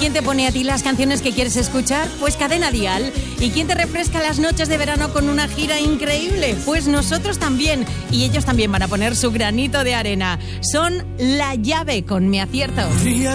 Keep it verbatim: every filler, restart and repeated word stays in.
quién te pone a ti las canciones que quieres escuchar? Pues Cadena Dial. ¿Y quién te refresca las noches de verano con una gira increíble? Pues nosotros también. Y ellos también van a poner su granito de arena. Son La Llave con Me Acierto.